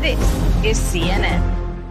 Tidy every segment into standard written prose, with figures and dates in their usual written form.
This is CNN.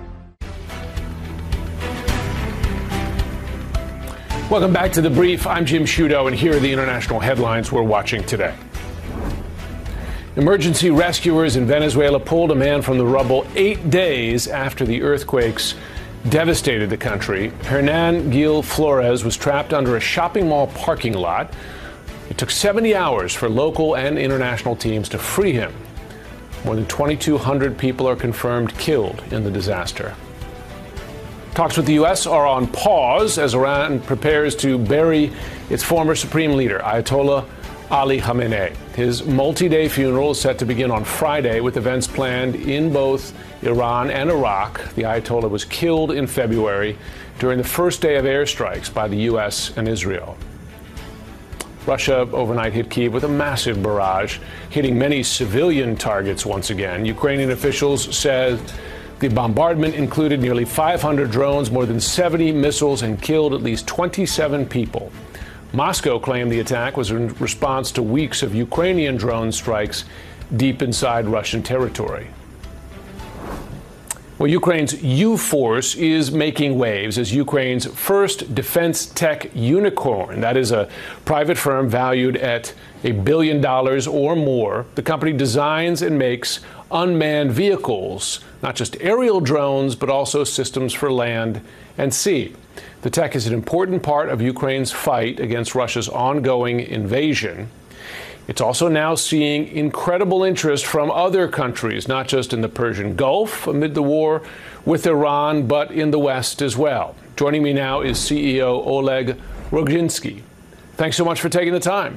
Welcome back to The Brief. I'm Jim Sciutto, and here are the international headlines we're watching today. Emergency rescuers in Venezuela pulled a man from the rubble 8 days after the earthquakes devastated the country. Hernan Gil Flores was trapped under a shopping mall parking lot. It took 70 hours for local and international teams to free him. More than 2,200 people are confirmed killed in the disaster. Talks with the U.S. are on pause as Iran prepares to bury its former supreme leader, Ayatollah Ali Khamenei. His multi-day funeral is set to begin on Friday, with events planned in both Iran and Iraq. The Ayatollah was killed in February during the first day of airstrikes by the U.S. and Israel. Russia overnight hit Kyiv with a massive barrage, hitting many civilian targets once again. Ukrainian officials said the bombardment included nearly 500 drones, more than 70 missiles, and killed at least 27 people. Moscow claimed the attack was in response to weeks of Ukrainian drone strikes deep inside Russian territory. Well, Ukraine's U-Force is making waves as Ukraine's first defense tech unicorn. That is a private firm valued at $1 billion or more. The company designs and makes unmanned vehicles, not just aerial drones, but also systems for land and sea. The tech is an important part of Ukraine's fight against Russia's ongoing invasion. It's also now seeing incredible interest from other countries, not just in the Persian Gulf amid the war with Iran, but in the West as well. Joining me now is CEO Oleg Rogozhinsky. Thanks so much for taking the time.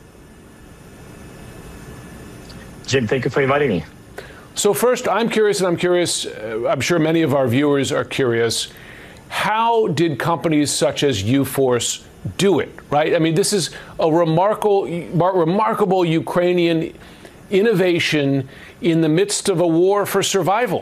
Jim, thank you for inviting me. So first, I'm curious, I'm sure many of our viewers are curious, how did companies such as U-Force do it, right? I mean, this is a remarkable Ukrainian innovation in the midst of a war for survival.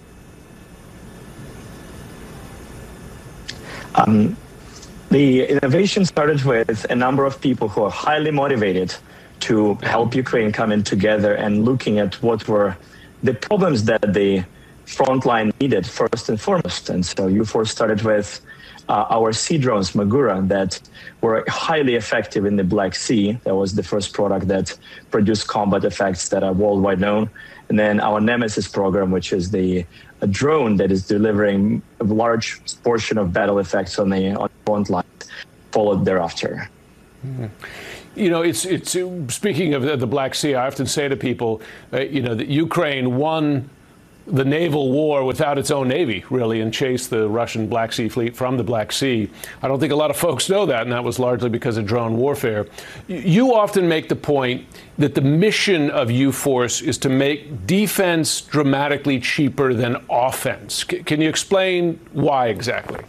The innovation started with a number of people who are highly motivated to help Ukraine come in together and looking at what were the problems that the front line needed first and foremost. And so U-Force started with our sea drones, Magura, that were highly effective in the Black Sea. That was the first product that produced combat effects that are worldwide known. And then our Nemesis program, which is a drone that is delivering a large portion of battle effects on the front line, followed thereafter. Mm-hmm. You know, it's speaking of the Black Sea, I often say to people, that Ukraine won the naval war without its own navy, really, and chased the Russian Black Sea fleet from the Black Sea. I don't think a lot of folks know that, and that was largely because of drone warfare. You often make the point that the mission of U-Force is to make defense dramatically cheaper than offense. Can you explain why exactly?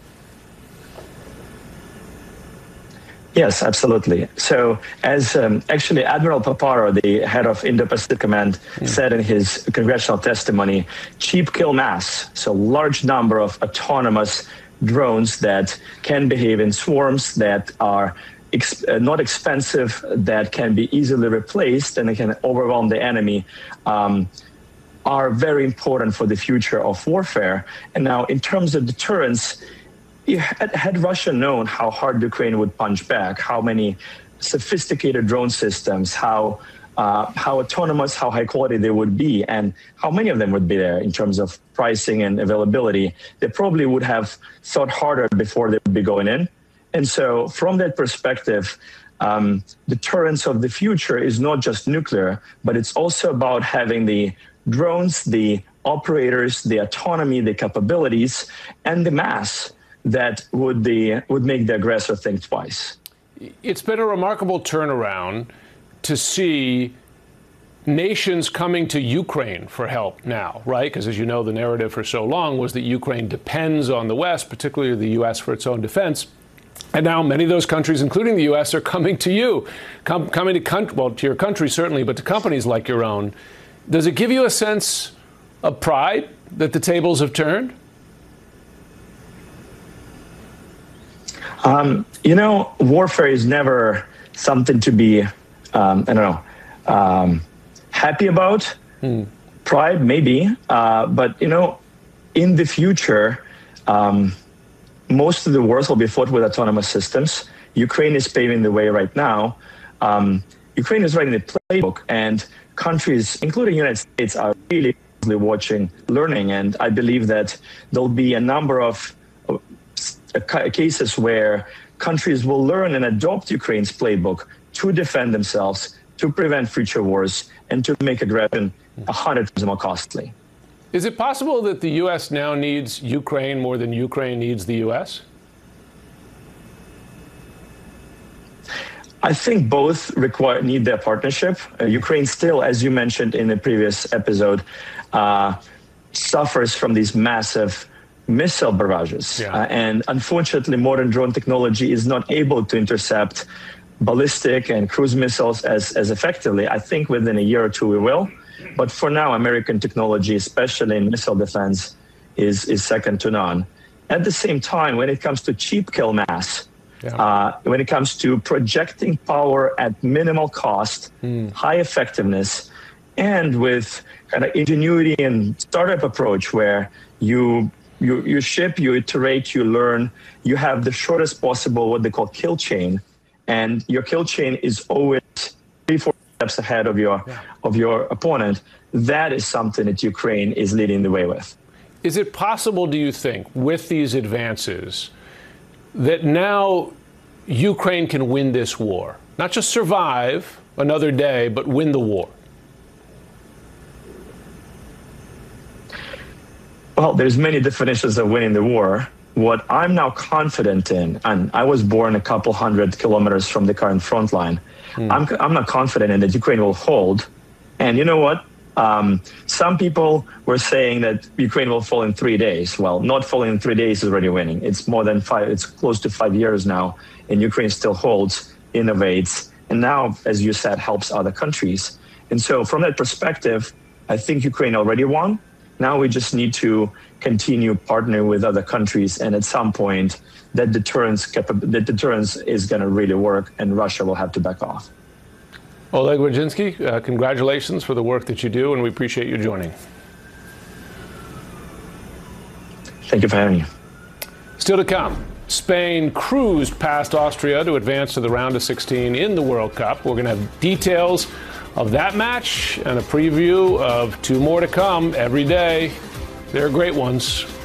Yes, absolutely. So as actually Admiral Paparo, the head of Indo-Pacific Command, said in his congressional testimony, cheap kill mass, so large number of autonomous drones that can behave in swarms, that are not expensive, that can be easily replaced and they can overwhelm the enemy, are very important for the future of warfare. And now in terms of deterrence, had Russia known how hard Ukraine would punch back, how many sophisticated drone systems, how autonomous, how high quality they would be, and how many of them would be there in terms of pricing and availability, they probably would have thought harder before they would be going in. And so from that perspective, deterrence of the future is not just nuclear, but it's also about having the drones, the operators, the autonomy, the capabilities, and the mass that would make the aggressor think twice. It's been a remarkable turnaround to see nations coming to Ukraine for help now, right? Because as you know, the narrative for so long was that Ukraine depends on the West, particularly the U.S., for its own defense. And now many of those countries, including the U.S., are coming to you, coming to your country certainly, but to companies like your own. Does it give you a sense of pride that the tables have turned? Warfare is never something to be, happy about. Pride, maybe, but in the future, most of the wars will be fought with autonomous systems. Ukraine is paving the way right now. Ukraine is writing the playbook, and countries, including the United States, are really watching, learning, and I believe that there'll be a number of cases where countries will learn and adopt Ukraine's playbook to defend themselves, to prevent future wars, and to make aggression 100 times more costly. Is it possible that the U.S. now needs Ukraine more than Ukraine needs the U.S.? I think both need their partnership. Ukraine still, as you mentioned in the previous episode, suffers from these massive missile barrages. And unfortunately, modern drone technology is not able to intercept ballistic and cruise missiles as effectively. I think within a year or two we will. But for now, American technology, especially in missile defense, is second to none. At the same time, when it comes to cheap kill mass, when it comes to projecting power at minimal cost, high effectiveness, and with kind of ingenuity and startup approach where you ship, you iterate, you learn, you have the shortest possible what they call kill chain, and your kill chain is always 3-4 steps ahead of your opponent. That is something that Ukraine is leading the way with. Is it possible, do you think, with these advances, that now Ukraine can win this war? Not just survive another day, but win the war? Well, there's many definitions of winning the war. What I'm now confident in, and I was born a couple hundred kilometers from the current front line, I'm not confident in that Ukraine will hold. And you know what? Some people were saying that Ukraine will fall in 3 days. Well, not falling in 3 days is already winning. It's more than 5, it's close to 5 years now, and Ukraine still holds, innovates, and now, as you said, helps other countries. And so from that perspective, I think Ukraine already won. Now we just need to continue partnering with other countries, and at some point, that deterrence is going to really work, and Russia will have to back off. Oleg Rodzinski, congratulations for the work that you do, and we appreciate you joining. Thank you for having me. Still to come, Spain cruised past Austria to advance to the round of 16 in the World Cup. We're going to have details of that match and a preview of 2 more to come every day. They're great ones.